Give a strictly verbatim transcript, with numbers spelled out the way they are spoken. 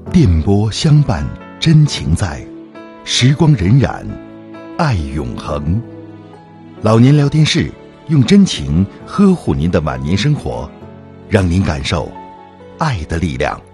电波相伴，真情在，时光荏苒，爱永恒。老年聊天室用真情呵护您的晚年生活，让您感受爱的力量。